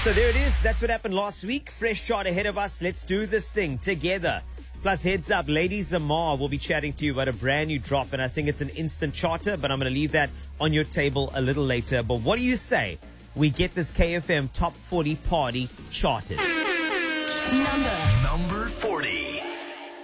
So there it is. That's what happened last week. Fresh chart ahead of us. Let's do this thing together. Plus, heads up, Lady Zamar will be chatting to you about a brand new drop, and I think it's an instant charter, but I'm going to leave that on your table a little later. But what do you say we get this KFM Top 40 party charted? Number 40.